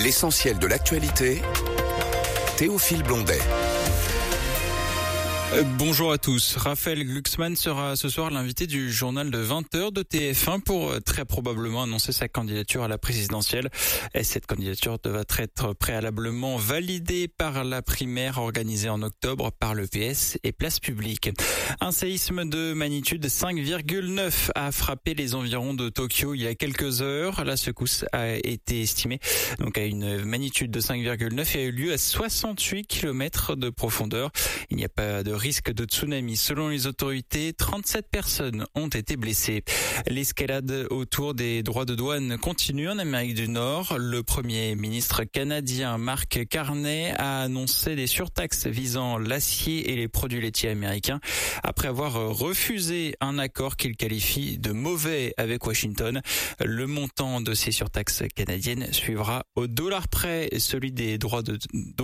L'essentiel de l'actualité, Théophile Blondet. Bonjour à tous. Raphaël Glucksmann sera ce soir l'invité du journal de 20h de TF1 pour très probablement annoncer sa candidature à la présidentielle. Et cette candidature devra être préalablement validée par la primaire organisée en octobre par le PS et Place Publique. Un séisme de magnitude 5,9 a frappé les environs de Tokyo il y a quelques heures. La secousse a été estimée donc à une magnitude de 5,9 et a eu lieu à 68 km de profondeur. Il n'y a pas de risque de tsunami. Selon les autorités, 37 personnes ont été blessées. L'escalade autour des droits de douane continue en Amérique du Nord. Le Premier ministre canadien Mark Carney a annoncé des surtaxes visant l'acier et les produits laitiers américains après avoir refusé un accord qu'il qualifie de mauvais avec Washington. Le montant de ces surtaxes canadiennes suivra au dollar près celui des droits de